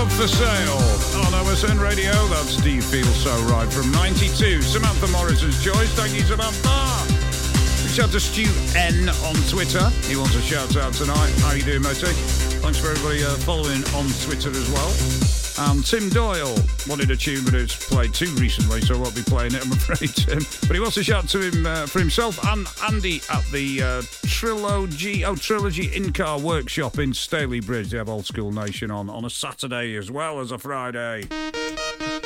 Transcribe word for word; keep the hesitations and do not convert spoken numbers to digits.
Love for Sale on O S N Radio. That's Do You Feel So Right from ninety-two. Samantha Morrison's choice. Thank you, Samantha. Shout out to Stu N on Twitter. He wants a shout out tonight. How you doing, Moti? Thanks for everybody uh, following on Twitter as well. Um, Tim Doyle wanted a tune, but it's played too recently, so I won't be playing it, I'm afraid, Tim. But he wants a shout to him uh, for himself and Andy at the uh, Trilogy, oh, Trilogy In-Car Workshop in Staley Bridge. They have Old School Nation on on a Saturday as well as a Friday.